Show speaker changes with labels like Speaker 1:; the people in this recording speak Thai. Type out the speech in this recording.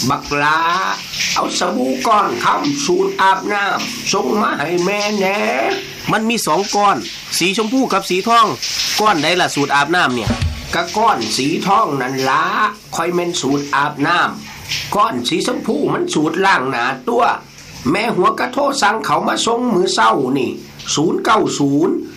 Speaker 1: บักลาเอาสบู่ก้อนค้ำสูตรอาบน้ำส่งมาให้แม่แหน่
Speaker 2: มันมี2ก้อนสีชมพูกับสีทองก้อนใดล่ะสูตรอาบน้ำเนี่ย
Speaker 1: กะก้อนสีทองนั่นล่ะค่อยแม่นสูตรอาบน้ำก้อนสีชมพูมันสูตรล้างหน้าตัวแม่หัวกะโทรสั่งเขามาส่งมื้อเช้านี่090